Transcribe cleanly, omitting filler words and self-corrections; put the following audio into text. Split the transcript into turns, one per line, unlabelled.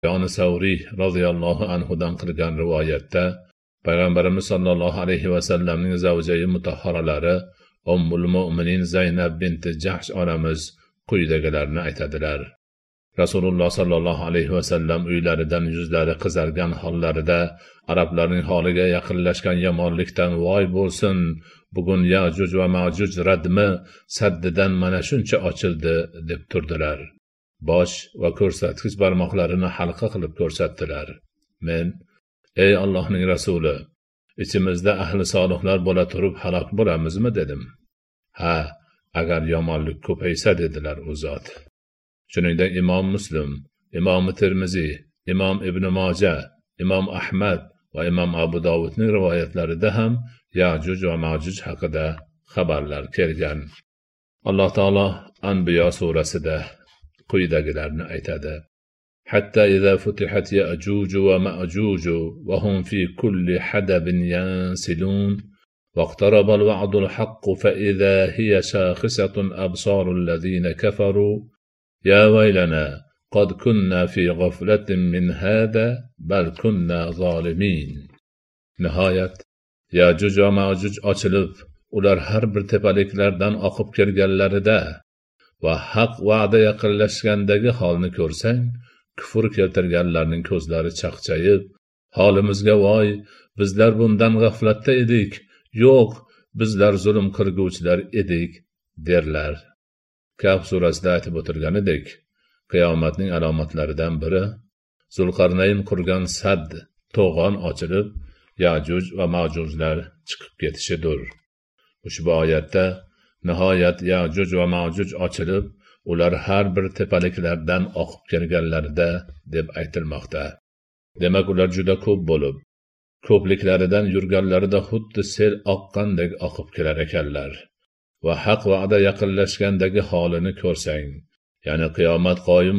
Sufyon Savriy roziyallohu anhudan qilgan rivoyatda Payg'ambarimiz sollallohu alayhi va sallamning zavjai mutahharalari Ummul Mu'minin Zaynab binti Jahsh onamiz quyidagilarni aytadilar. Rasululloh sollallohu alayhi va sallam uylaridan yuzlari qizargan hollarida arablarning holiga yaqinlashgan yomonlikdan voy bo'lsin, bugun Yajuj va Majuj radmi saddidan mana shuncha ochildi deb turdilar. Bosh va ko'rsatkich barmoqlarini halqa qilib ko'rsatdilar. Men, ey Allohning rasuli, ichimizda ahli solihlar bo'la turib halok bo'lamizmi dedim. Ha, agar yomonlik ko'paysa dedilar u zot. Shuningdek Imom Muslim, Imom Termiziy, Imom Ibn Moja, Imom Ahmad va Imom Abu Dovudning rivoyatlarida ham Yajuj va Majuj haqida xabarlar kelgan. Alloh taolo Anbiyo surasida quyidagilarni aytadi. Hatta idza futihat Yajuj va Majuj va hum fi kulli hadabin yansilun واقترب الوعد الحق فإذا هي شاخصة أبصار الذين كفروا يا ويلنا قد كنا في غفلة من هذا بل كنا ظالمين. Nihoyat Yajuj va Majuj ochilib, ular har bir tepaliklardan oqib kelganlarida va haq va'da yaqinlashgandagi holni ko'rsang, kufr keltirganlarning ko'zlari chaqchayib, holimizga voy, bizlar bundan g'aflatda edik, yo'q, bizlar zulm qilguvchilar edik derlar. Kahf surasida aytib o'tilganidek, qiyomatning alomatlaridan biri Zulqarnayn qurgan Sad to'g'on ochilib, Yajuj va Majujlar chiqib ketishidir. Ushbu oyatda nihoyat Yajuj va Majuj ochilib, ular har bir tepaliklardan oqib kelganlarida deb aytilmoqda. Demak, ular juda ko'p bo'lib, ko'pliklaridan yurganlarida xuddi sel oqqandek oqib kelar ekanlar. Va haq va'da yaqinlashgandagi holini ko'rsang, ya'ni qiyomat qoyim